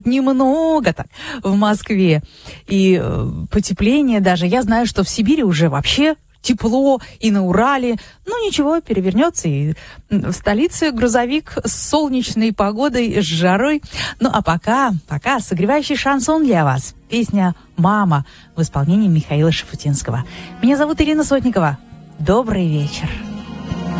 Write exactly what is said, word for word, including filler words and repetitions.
немного так в Москве. И э, потепление даже. Я знаю, что в Сибири уже вообще тепло, и на Урале. Ну, ничего, перевернется. И в столице грузовик с солнечной погодой, с жарой. Ну, а пока, пока согревающий шансон для вас. Песня «Мама» в исполнении Михаила Шафутинского. Меня зовут Ирина Сотникова. Добрый вечер.